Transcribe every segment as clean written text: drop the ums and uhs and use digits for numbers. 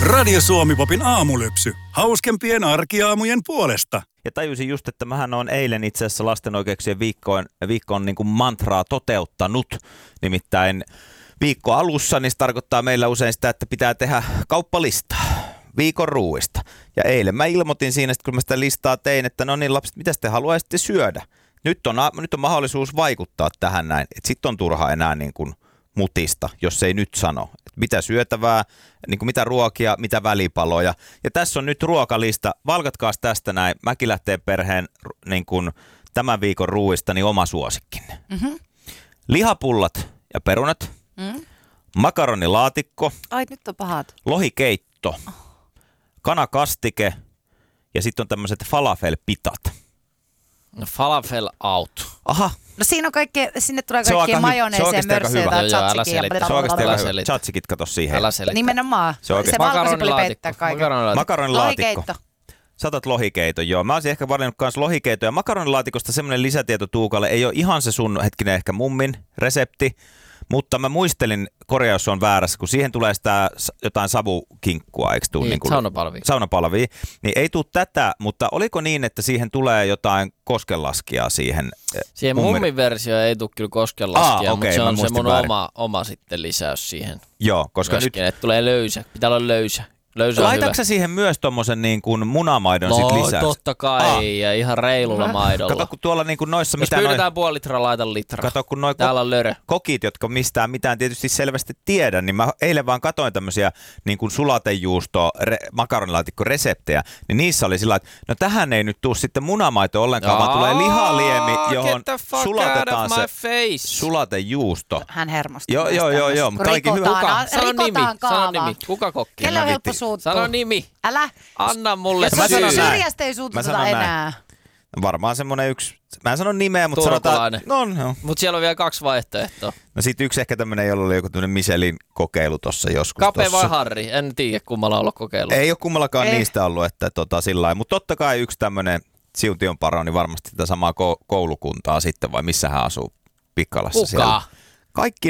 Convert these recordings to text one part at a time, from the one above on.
Radio Suomi-popin aamulypsy. Hauskempien arkiaamujen puolesta. Ja tajusin just, että mähän on eilen itse asiassa lasten oikeuksien viikkoon niin kuin mantraa toteuttanut. Nimittäin viikko alussa, niin se tarkoittaa meillä usein sitä, että pitää tehdä kauppalistaa viikon ruuista. Ja eilen mä ilmoitin siinä, kun mä sitä listaa tein, että no niin lapset, mitä te haluaisitte syödä? Nyt on mahdollisuus vaikuttaa tähän näin. Sitten on turha enää niin kuin mutista, jos ei nyt sano. Että mitä syötävää, niin kuin mitä ruokia, mitä välipaloja. Ja tässä on nyt ruokalista. Valkatkaas tästä näin Mäkilähteen perheen niin kuin tämän viikon ruuista niin oma suosikkinne. Mm-hmm. Lihapullat ja perunat. Makaronilaatikko. Ai nyt on pahat. Lohikeitto. Kanakastike. Ja sitten on tämmöiset falafel-pitat. No falafel out. Aha. No siinä on sinne tulee kaikkia majoneesia, mörsyjä tai tzatsikia. Se on oikeasti aika hyvä. Tzatzikit kato siihen. Nimenomaan. Se valkoisen peli peittää kaiken. Makaronilaatikko. Saatat lohikeiton, joo. Mä olisin ehkä valinnut kans lohikeiton. Ja makaronilaatikosta semmoinen lisätieto Tuukalle. Ei ole ihan se sun hetkinen ehkä mummin resepti. Mutta mä muistelin, korjaus on väärässä, kun siihen tulee sitä jotain savukinkkua, eikö tuu? Niin, saunapalvia. Niin ei tuu tätä, mutta oliko niin, että siihen tulee jotain koskenlaskijaa siihen? Siihen mummin versio ei tule kyllä koskenlaskijaa, mutta se on se mun oma sitten lisäys siihen. Joo, koska myöskin, nyt... että tulee löysä, pitää olla löysä. Laitatko sä siihen myös tommosen niin kuin munamaidon sit lisäksi? No totta kai, ja ihan reilulla maidolla. Kato, kun tuolla niin kuin noissa... Jos pyydetään puoli litraa, laita litra. Kato, kun noi täällä on lörö. Kokit, jotka mistään mitään tietysti selvästi tiedä, niin mä eilen vaan katoin tämmöisiä niin kuin sulatejuusto, makaronilaatikko-reseptejä, niin niissä oli sillä että no tähän ei nyt tuu sitten munamaito ollenkaan, vaan tulee lihaliemi, johon sulatetaan se sulatejuusto. Hän hermostuu. Joo. Rikotaan nimi. Kuka kokki? Kelle on helppo suuttua? Sano nimi. Älä. Anna mulle syy. Syrjästä ei suututa enää. Varmaan semmoinen yksi, mä en sano nimeä, mutta sanotaan... No. Mutta siellä on vielä 2 vaihtoehtoa. No sit yksi ehkä tämmönen, jolla oli joku tämmönen Michelin kokeilu tossa joskus. Kape vai Harri? En tiedä kummalla on ollut kokeilu. Ei ole kummallakaan niistä ollut, että sillä mutta totta kai yksi tämmönen Siuntion paroni varmasti tätä samaa koulukuntaa sitten, vai missä hän asuu Pikkalassa. Kuka? Siellä. Kaikki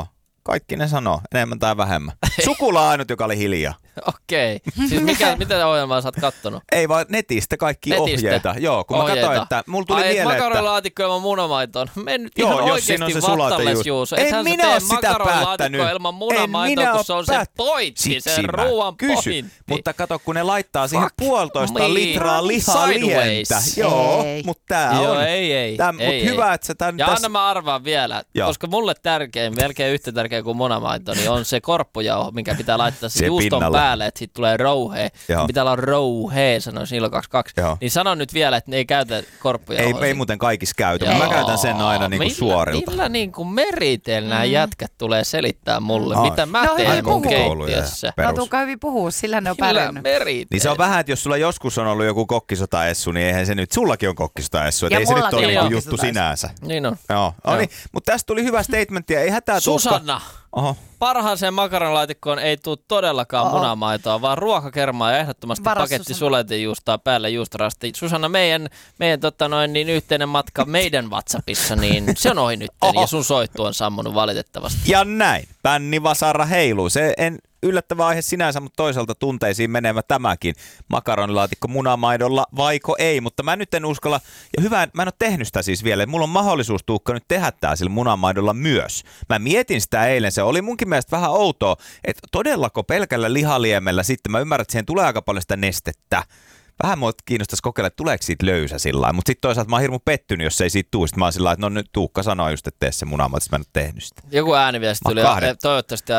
ne sanoo, enemmän tai vähemmän. Sukula ainut, joka oli hiljaa. Okei. Siis mitä ohjelmaa sä oot kattonut? Ei vaan netistä kaikki ohjeita. Joo, kun mä katsoin, että mulla tuli mieleen, että... makaronilaatikko ilman munamaitoon. Mene nyt ihan oikeesti vastalle, Juuso. En minä ole sitä päättänyt. Ilman munamaitoa, kun se on se pointti, se ruuan pointti. Mutta kato, kun ne laittaa siihen 1,5 litraa lihalientä. Joo, mutta tää on. Joo, ei. Mutta hyvä, että sä tän... Ja anna mä arvaan vielä, koska mulle tärkein, melkein yhtä tärkeä kuin munamaito, niin on se korppujauho, minkä pitää laittaa se juuston päälle, että siitä tulee rouhea. Pitää olla rouhea, sanoisin ilo 22. Niin sano nyt vielä, että ne ei käytä korppujauhoa. Ei muuten kaikissa käytä, mä käytän sen aina niin kuin suorilta. Millä niin kuin meriteillä nämä jätkät tulee selittää mulle, mitä mä teen mun keittiössä. No tuukaan hyvin puhua, sillä ne on pärjännyt. Niin se on vähän, että jos sulla joskus on ollut joku kokkisotaessu, niin eihän se nyt, sullakin on kokkisotaessu, että ei se nyt ole niin juttu sinänsä. Niin on. Joo. Mutta tästä tuli hyvä statementti ja ei hätää Susanna! Parhaaseen makaronilaatikkoon ei tule todellakaan munamaitoa, vaan ruokakermaa ja ehdottomasti paketti sulatejuustoa päälle juustorasti. Susanna, meidän niin yhteinen matka meidän WhatsAppissa, niin se on ohi nyt ja sun soittu on sammunut valitettavasti. Ja näin, pännivasara heiluu. Se en yllättävä aihe sinänsä, mutta toisaalta tunteisiin menevä tämäkin. Makaronilaatikko munamaidolla vaiko ei, mutta mä nyt en uskalla, ja hyvä, mä en ole tehnyt sitä siis vielä, mulla on mahdollisuus Tuukka nyt tehdä tää sillä munamaidolla myös. Mä mietin sitä eilen, se oli munkin mielestä vähän outoa, että todellako pelkällä lihaliemellä sitten, mä ymmärrän, että siihen tulee aika paljon sitä nestettä. Vähän mua kiinnostaisi kokeilla, että tuleeko siitä löysä sillä lailla, mutta sitten toisaalta mä oon hirmu pettynyt, jos ei siitä tuu. Sitten mä oon sillä lailla, että no nyt Tuukka sanoi just, että tee se munamaito, mä en ole tehnyt sitä. Joku ääni vielä tuli, toivottavasti